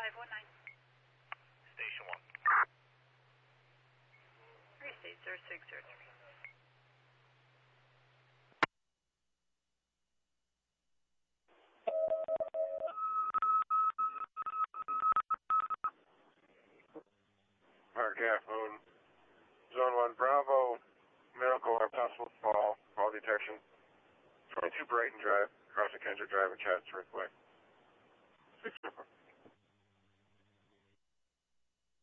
Station 1. Restate 0603. Park Half Moon, Zone 1 Bravo, Miracle or possible fall detection. 22 Brighton Drive, across the Kendrick Drive and Chatsworth Way.